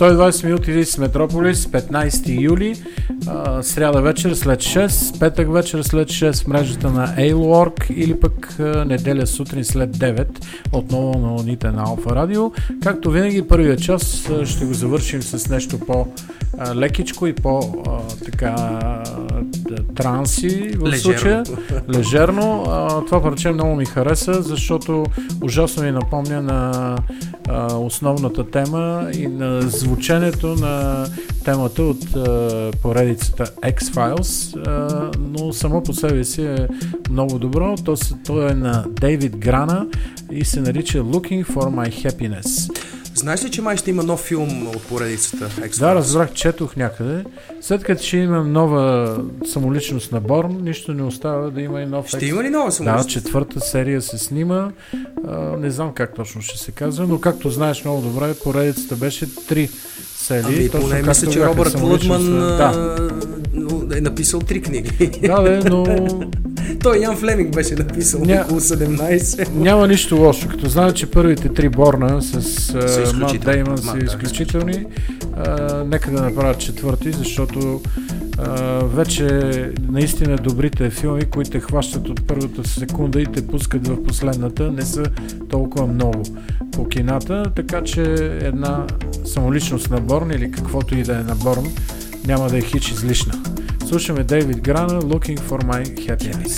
120 минути с Метрополис, 15 юли, сряда вечер след 6, петък вечер след 6 в мрежата на A-Lork или пък неделя сутрин след 9, отново на вълните на Алфа Радио. Както винаги, първия час ще го завършим с нещо по-лекичко и транси в случая. Лежерно. Това парче много ми хареса, защото ужасно ми напомня на основната тема и на звученето на темата от поредицата X-Files, но само по себе си е много добро. То е на Дейвид Грана и се нарича Looking for My Happiness. Знаеш ли, че май ще има нов филм от поредицата X-Files? Да, разбрах, четох някъде. След като ще има нова самоличност на Борн, нищо не остава да има и нов. Ще има ли нова самоличност? Да, 4-та серия се снима. Не знам как точно ще се казва, но както знаеш много добре, поредицата беше 3 серии. Поне мисля, че Робърт Лудман е написал 3 книги. Да, но... Той Ян Флеминг беше написал около 17. Няма нищо лошо, като знае, че първите 3 Борна с Мат Деймън са изключителни. Нека да направят 4-ти, защото вече наистина добрите филми, които те хващат от първата секунда и те пускат в последната, не са толкова много по кината, така че една самоличност на Борн или каквото и да е на Борн няма да е хич излишна. Слушаме Дейвид Грана, Looking for My Happiness.